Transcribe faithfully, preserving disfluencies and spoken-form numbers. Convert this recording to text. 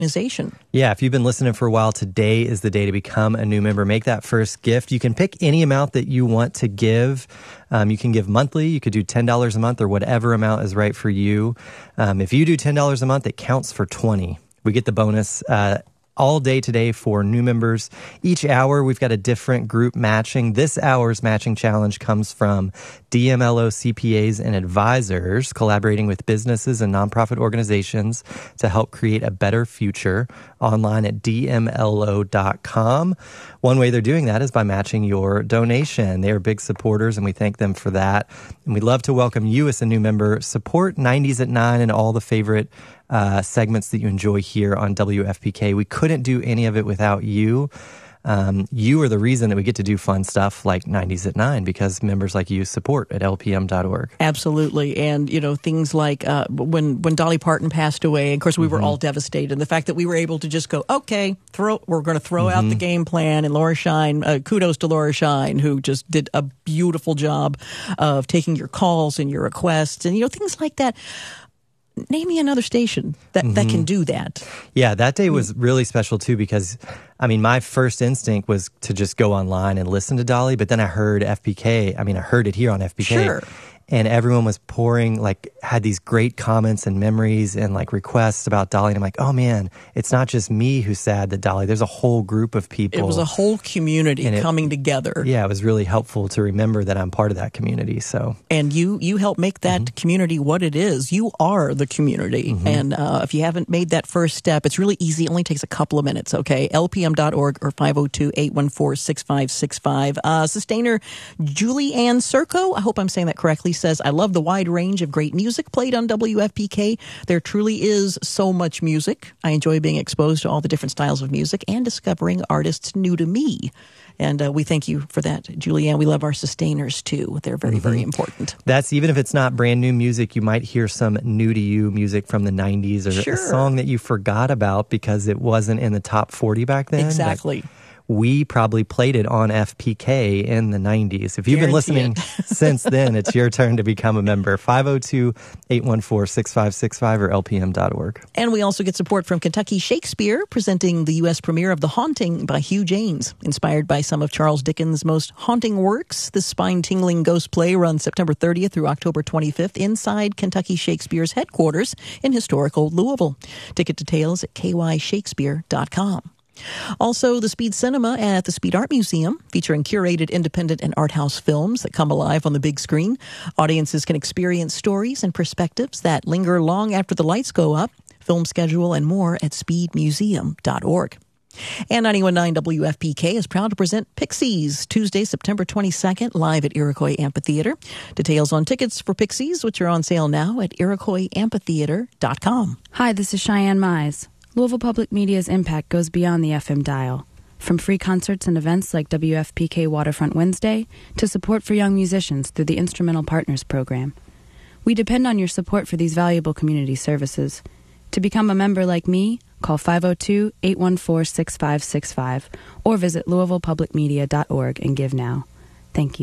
organization. Yeah, if you've been listening for a while, today is the day to become a new member. Make that first gift. You can pick any amount that you want to give. Um, you can give monthly. You could do ten dollars a month or whatever amount is right for you. Um, if you do ten dollars a month, it counts for twenty. We get the bonus uh all day today for new members. Each hour, we've got a different group matching. This hour's matching challenge comes from D M L O C P As and advisors collaborating with businesses and nonprofit organizations to help create a better future online at D M L O dot com. One way they're doing that is by matching your donation. They are big supporters, and we thank them for that. And we'd love to welcome you as a new member. Support nineties at nine and all the favorite Uh, segments that you enjoy here on W F P K. We couldn't do any of it without you. Um, you are the reason that we get to do fun stuff like nineties at nine, because members like you support at L P M dot org. Absolutely. And, you know, things like uh, when, when Dolly Parton passed away, of course, we were Mm-hmm. all devastated. And the fact that we were able to just go, okay, throw, we're going to throw Mm-hmm. out the game plan. And Laura Shine, uh, kudos to Laura Shine, who just did a beautiful job of taking your calls and your requests and, you know, things like that. Name me another station that, Mm-hmm. that can do that. Yeah, that day was really special too, because I mean, my first instinct was to just go online and listen to Dolly, but then I heard F P K. I mean, I heard it here on F P K. Sure. And everyone was pouring, like, had these great comments and memories and, like, requests about Dolly. And I'm like, oh, man, it's not just me who's sad that Dolly, there's a whole group of people. It was a whole community it, coming together. Yeah, it was really helpful to remember that I'm part of that community. So, And you, you help make that mm-hmm. community what it is. You are the community. Mm-hmm. And uh, if you haven't made that first step, it's really easy. It only takes a couple of minutes, okay? L P M dot org or five oh two, eight one four, six five six five. Uh, sustainer Julie Ann Serco, I hope I'm saying that correctly, says, I love the wide range of great music played on W F P K. There truly is so much music. I enjoy being exposed to all the different styles of music and discovering artists new to me. And uh, we thank you for that, Julianne. We love our sustainers, too. They're very, mm-hmm. very important. That's even if it's not brand new music, you might hear some new to you music from the nineties or sure. a song that you forgot about because it wasn't in the top forty back then. Exactly. We probably played it on F P K in the nineties. If you've Guarantee been listening it. since then, it's your turn to become a member. five oh two, eight one four, six five six five or L P M dot org. And we also get support from Kentucky Shakespeare, presenting the U S premiere of The Haunting by Hugh James. Inspired by some of Charles Dickens' most haunting works, this spine-tingling ghost play runs September thirtieth through October twenty-fifth inside Kentucky Shakespeare's headquarters in historical Louisville. Ticket details at k y shakespeare dot com. Also, the Speed Cinema at the Speed Art Museum, featuring curated independent and art house films that come alive on the big screen. Audiences can experience stories and perspectives that linger long after the lights go up. Film schedule and more at speed museum dot org. And ninety-one point nine W F P K is proud to present Pixies, Tuesday, September twenty-second, live at Iroquois Amphitheater. Details on tickets for Pixies, which are on sale now at iroquois amphitheater dot com. Hi, this is Cheyenne Mize. Louisville Public Media's impact goes beyond the F M dial. From free concerts and events like W F P K Waterfront Wednesday to support for young musicians through the Instrumental Partners Program. We depend on your support for these valuable community services. To become a member like me, call five oh two, eight one four, six five six five or visit louisville public media dot org and give now. Thank you.